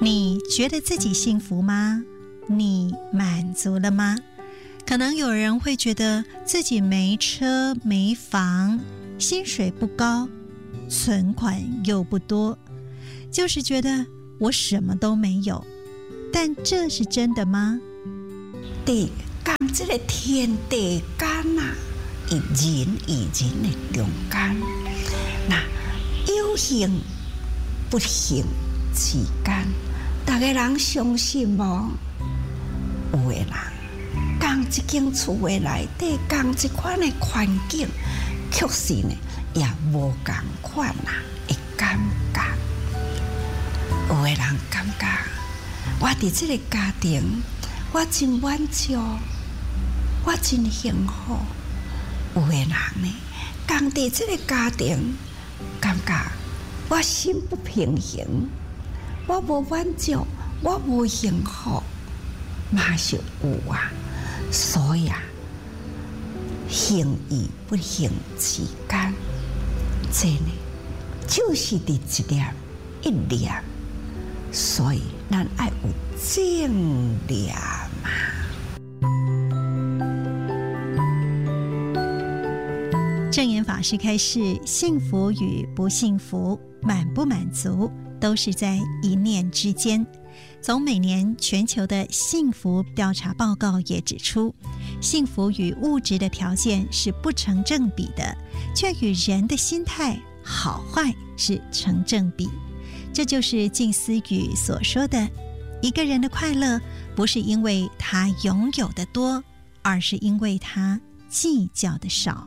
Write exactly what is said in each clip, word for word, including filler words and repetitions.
你觉得自己幸福吗？你满足了吗？可能有人会觉得自己没车没房，薪水不高，存款又不多，就是觉得我什么都没有。但这是真的吗？ 在讲这个天地间啊，以人与人的中间，那有形不形之间，大家人相信无？有的人讲一间厝的内底，讲这款的环境，确实呢也无同款啊的感觉。有的人感觉我伫这个家庭，我真满足，我真幸福。有的人呢，讲伫这个家庭，感觉我心不平衡，我无满足，我无幸福，嘛是有啊。所以啊，形与不形之间，这呢就是伫一念一念，所以咱爱有正念嘛。 正言法师开示：幸福与不幸福，满不满足，都是在一念之间。从每年全球的幸福调查报告也指出，幸福与物质的条件是不成正比的，却与人的心态好坏是成正比。这就是静思语所说的，一个人的快乐不是因为他拥有的多，而是因为他计较的少。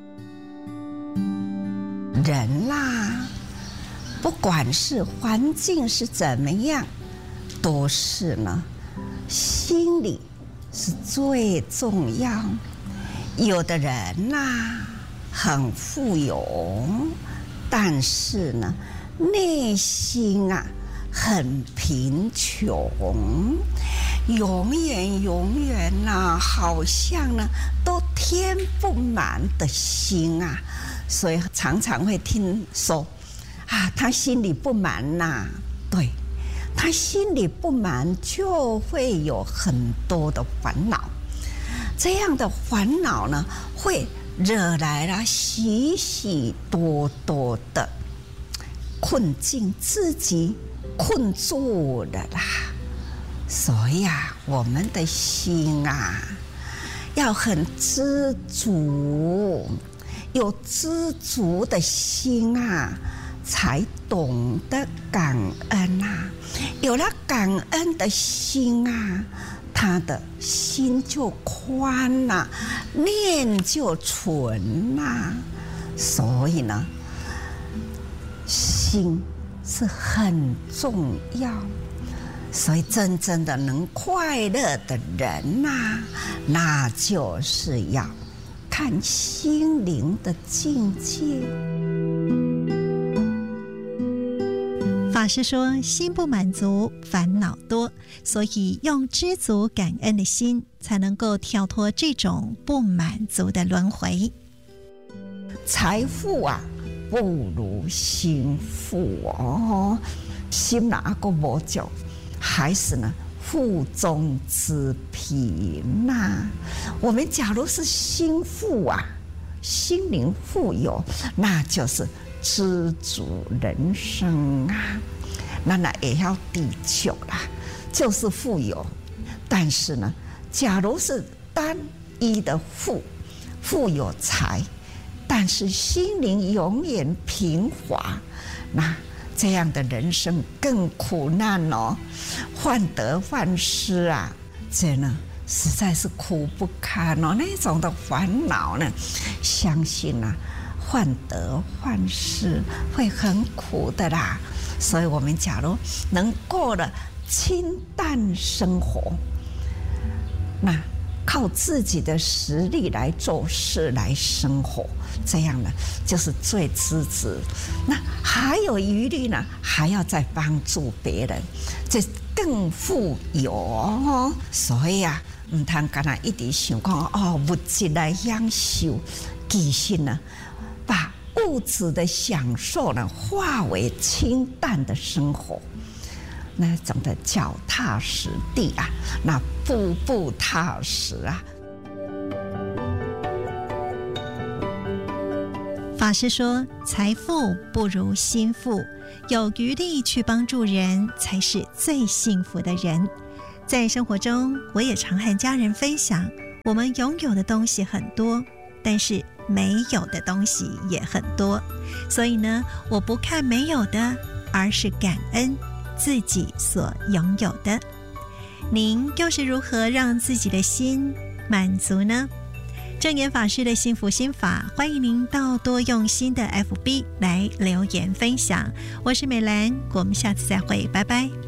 人啦，不管是环境是怎么样，都是呢，心理是最重要。有的人呐，很富有，但是呢，内心啊很贫穷，永远永远呐，好像呢都填不满的心啊，所以常常会听说啊，他心里不满呐，对。他心里不满，就会有很多的烦恼。这样的烦恼呢，会惹来了许许多多的困境，自己困住了啦。所以啊，我们的心啊，要很知足，有知足的心啊，才懂得感恩啊。有了感恩的心啊，他的心就宽呐、啊，念就纯呐、啊。所以呢，心是很重要。所以真正的能快乐的人呐、啊，那就是要看心灵的境界。 法师说，心不满足，烦恼多，所以用知足感恩的心，才能够跳脱这种不满足的轮回。 财富啊，不如心富哦，心哪个无足，还是呢腹中之贫呐、啊。我们假如是心富啊，心灵富有，那就是知足人生啊，那那也要地球啦，就是富有。但是呢，假如是单一的富，富有财，但是心灵永远贫乏，那这样的人生更苦难哦，患得患失啊，这呢实在是苦不堪哦。那种的烦恼呢，相信啊，患得患失会很苦的啦。所以我们假如能过了清淡生活，那靠自己的实力来做事来生活，这样呢就是最知足。那还有余力呢，还要再帮助别人，这更富有哦。所以啊，唔通干那一直想讲哦，物质来享受，其实呢，把物质的享受呢化为清淡的生活， 那种的脚踏实地啊，那步步踏实啊。 法师说，财富不如心富，有余力去帮助人才是最幸福的人。在生活中，我也常和家人分享，我们拥有的东西很多，但是没有的东西也很多。所以呢，我不看没有的，而是感恩自己所拥有的。您又是如何让自己的心满足呢？正言法师的幸福心法，欢迎您到多用心的 F B 来留言分享。我是美兰，我们下次再会，拜拜。